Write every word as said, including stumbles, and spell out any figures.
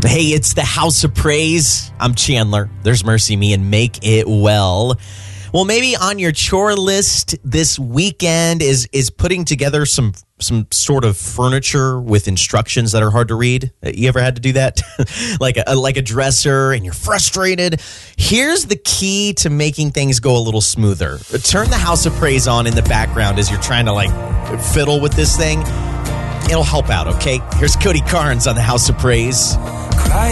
Hey, it's the House of Praise. I'm Chandler. There's Mercy Me and Make It Well. Well, maybe on your chore list this weekend is is putting together some some sort of furniture with instructions that are hard to read. You ever had to do that? like a like a dresser and you're frustrated? Here's the key to making things go a little smoother. Turn the House of Praise on in the background as you're trying to like fiddle with this thing. It'll help out, okay? Here's Cody Carnes on the House of Praise. Cry